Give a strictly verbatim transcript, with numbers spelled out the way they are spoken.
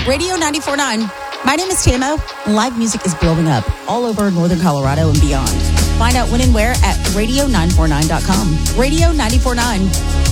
Radio ninety-four point nine. My name is Tamo. Live music is blowing up all over northern Colorado and beyond. Find out when and where at radio nine four nine dot com. Radio ninety-four point nine.